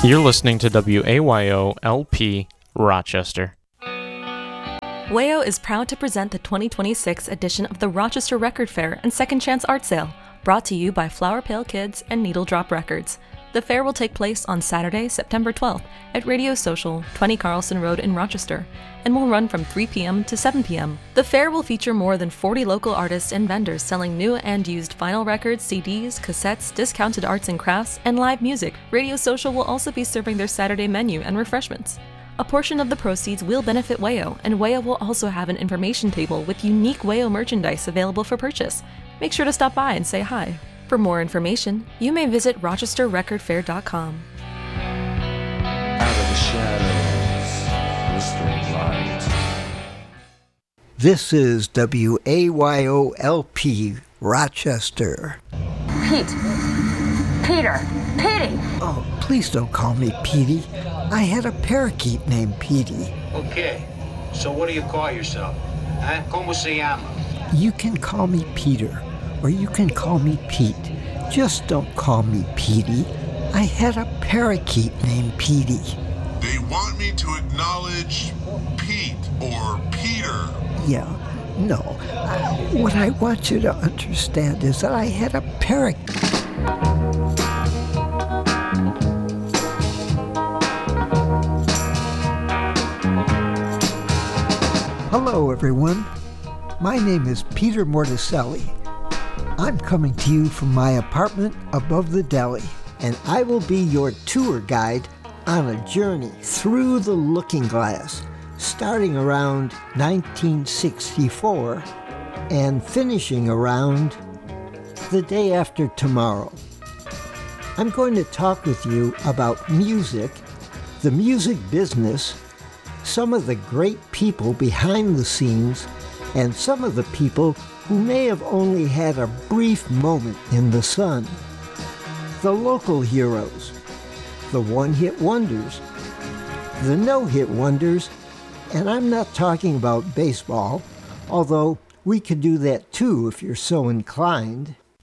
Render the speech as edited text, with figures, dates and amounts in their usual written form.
You're listening to WAYO LP Rochester. WAYO is proud to present the 2026 edition of the Rochester Record Fair and Second Chance Art Sale, brought to you by Flower Pale Kids and Needle Drop Records. The fair will take place on Saturday, September 12th at Radio Social, 20 Carlson Road in Rochester, and will run from 3 p.m. to 7 p.m. The fair will feature more than 40 local artists and vendors selling new and used vinyl records, CDs, cassettes, discounted arts and crafts, and live music. Radio Social will also be serving their Saturday menu and refreshments. A portion of the proceeds will benefit WAYO, and WAYO will also have an information table with unique WAYO merchandise available for purchase. Make sure to stop by and say hi. For more information, you may visit rochesterrecordfair.com. Out of the shadows, blistering light. This is WAYO-LP Rochester. Peter! Petey! Oh, please don't call me Petey. I had a parakeet named Petey. Okay, so what do you call yourself? Huh? ¿Cómo se llama? You can call me Peter, or you can call me Pete. Just don't call me Petey. I had a parakeet named Petey. They want me to acknowledge Pete or Peter. Yeah, no. What I want you to understand is that I had a parakeet. Hello, everyone. My name is Peter Morticelli. I'm coming to you from my apartment above the deli, and I will be your tour guide on a journey through the Looking Glass, starting around 1964 and finishing around the day after tomorrow. I'm going to talk with you about music, the music business, some of the great people behind the scenes, and some of the people who may have only had a brief moment in the sun. The local heroes, the one-hit wonders, the no-hit wonders, and I'm not talking about baseball, although we could do that too if you're so inclined.